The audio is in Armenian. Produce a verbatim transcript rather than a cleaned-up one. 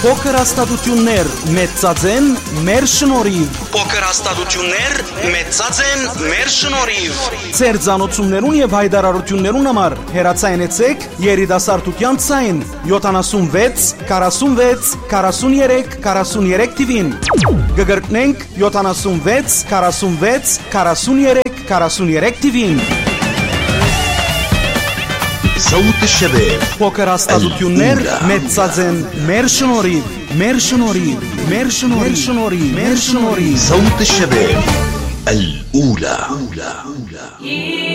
Փոքր հաստատություններ մեծածեն մեր շնորհիվ։ Փոքր հաստատություններ մեծածեն մեր շնորհիվ։ Ձեր ցանոթություններուն եւ հայտարարություններուն համար հեռացայնեցեք երիտասարդության ցայն յոթանասունվեց քառասունվեց քառասուններեք քառասուններեք տիվին։ Գգրտնենք յոթանասունվեց քառասունվեց քառասուններեք քառասուններեք տիվին։ صوت الشباب Փոքր հաստատություններ մեծածեն մեր շնորհիվ, մեր շնորհիվ, մեր շնորհիվ, մեր շնորհիվ։ صوت الشباب الأولى